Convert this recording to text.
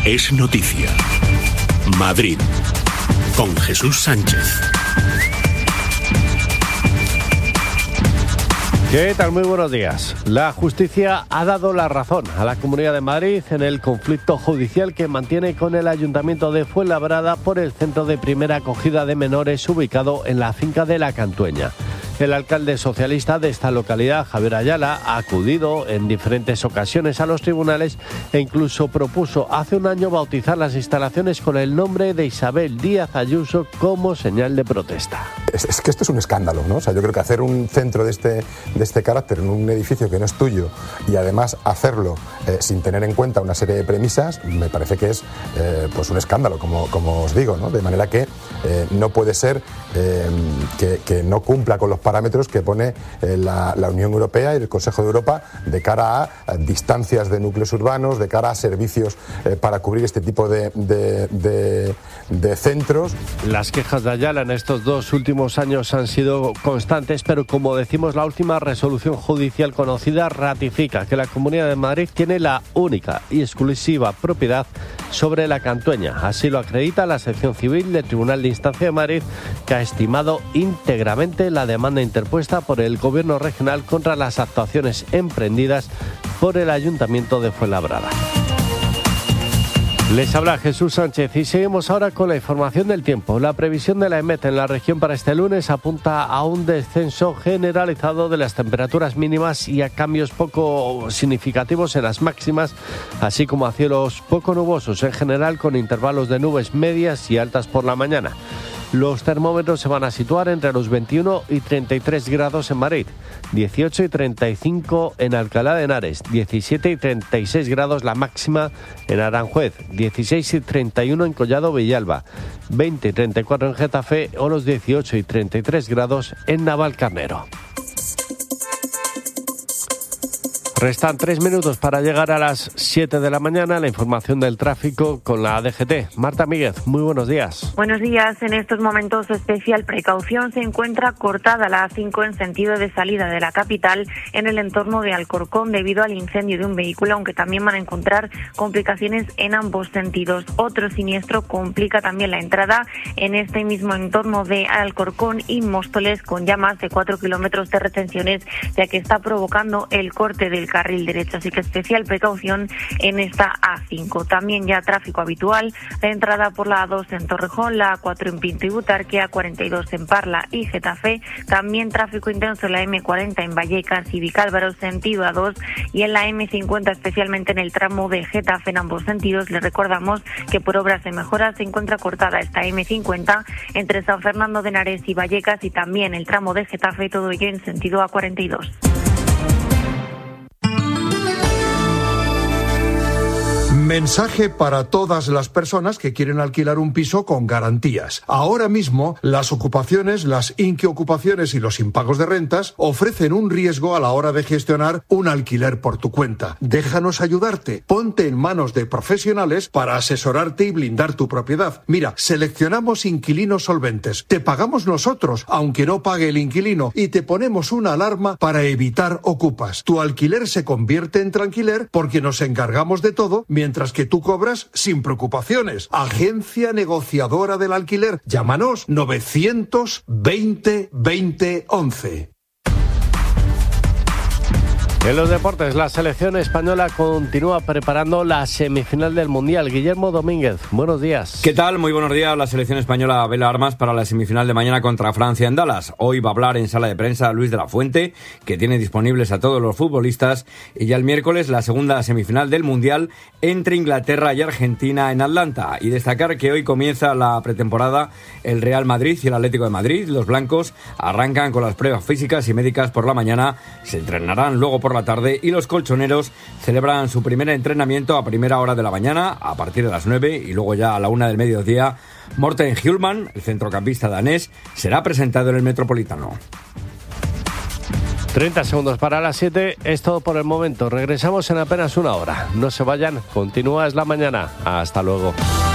es noticia. Madrid, con Jesús Sánchez. ¿Qué tal? Muy buenos días. La justicia ha dado la razón a la Comunidad de Madrid en el conflicto judicial que mantiene con el Ayuntamiento de Fuenlabrada por el centro de primera acogida de menores ubicado en la finca de La Cantueña. El alcalde socialista de esta localidad, Javier Ayala, ha acudido en diferentes ocasiones a los tribunales e incluso propuso hace un año bautizar las instalaciones con el nombre de Isabel Díaz Ayuso como señal de protesta. Es que esto es un escándalo, ¿no? O sea, yo creo que hacer un centro de este carácter en un edificio que no es tuyo y además hacerlo sin tener en cuenta una serie de premisas, me parece que es pues un escándalo, como os digo, ¿no? De manera que no puede ser que no cumpla con los parámetros que pone la Unión Europea y el Consejo de Europa de cara a distancias de núcleos urbanos, de cara a servicios para cubrir este tipo de centros. Las quejas de Ayala en estos 2 últimos años han sido constantes, pero como decimos, la última resolución judicial conocida ratifica que la Comunidad de Madrid tiene la única y exclusiva propiedad sobre La Cantueña. Así lo acredita la sección civil del Tribunal de Instancia de Madrid, que ha estimado íntegramente la demanda interpuesta por el Gobierno regional contra las actuaciones emprendidas por el Ayuntamiento de Fuenlabrada. Les habla Jesús Sánchez y seguimos ahora con la información del tiempo. La previsión de la EMET en la región para este lunes apunta a un descenso generalizado de las temperaturas mínimas y a cambios poco significativos en las máximas, así como a cielos poco nubosos en general, con intervalos de nubes medias y altas por la mañana. Los termómetros se van a situar entre los 21 y 33 grados en Madrid, 18 y 35 en Alcalá de Henares, 17 y 36 grados la máxima en Aranjuez, 16 y 31 en Collado Villalba, 20 y 34 en Getafe o los 18 y 33 grados en Navalcarnero. Restan 3 minutos para llegar a las 7 de la mañana. La información del tráfico con la DGT. Marta Míguez, muy buenos días. Buenos días. En estos momentos especial precaución se encuentra cortada la A5 en sentido de salida de la capital en el entorno de Alcorcón debido al incendio de un vehículo, aunque también van a encontrar complicaciones en ambos sentidos. Otro siniestro complica también la entrada en este mismo entorno de Alcorcón y Móstoles, con ya más de 4 kilómetros de retenciones, ya que está provocando el corte del carril derecho, así que especial precaución en esta A5. También ya tráfico habitual, la entrada por la A2 en Torrejón, la A4 en Pinto y Butarque, A42 en Parla y Getafe, también tráfico intenso en la M40 en Vallecas y Vicálvaro sentido A2 y en la M50 especialmente en el tramo de Getafe en ambos sentidos. Les recordamos que por obras de mejora se encuentra cortada esta M50 entre San Fernando de Henares y Vallecas y también el tramo de Getafe, todo ello en sentido A42. Mensaje para todas las personas que quieren alquilar un piso con garantías. Ahora mismo, las ocupaciones, las inquiocupaciones y los impagos de rentas ofrecen un riesgo a la hora de gestionar un alquiler por tu cuenta. Déjanos ayudarte. Ponte en manos de profesionales para asesorarte y blindar tu propiedad. Mira, seleccionamos inquilinos solventes. Te pagamos nosotros, aunque no pague el inquilino, y te ponemos una alarma para evitar ocupas. Tu alquiler se convierte en tranquiler porque nos encargamos de todo, mientras que tú cobras sin preocupaciones. Agencia negociadora del alquiler. Llámanos 920 20 11. En los deportes, la selección española continúa preparando la semifinal del Mundial. Guillermo Domínguez, buenos días. ¿Qué tal? Muy buenos días. La selección española vela armas para la semifinal de mañana contra Francia en Dallas. Hoy va a hablar en sala de prensa Luis de la Fuente, que tiene disponibles a todos los futbolistas. Y ya el miércoles, la segunda semifinal del Mundial entre Inglaterra y Argentina en Atlanta. Y destacar que hoy comienza la pretemporada el Real Madrid y el Atlético de Madrid. Los blancos arrancan con las pruebas físicas y médicas por la mañana. Se entrenarán luego por la tarde y los colchoneros celebran su primer entrenamiento a primera hora de la mañana, a partir de las 9 y luego ya a la 1 del mediodía. Morten Hjulmand, el centrocampista danés, será presentado en el Metropolitano. 30 segundos para las 7, es todo por el momento. Regresamos en apenas una hora. No se vayan, continúa Es la Mañana. Hasta luego.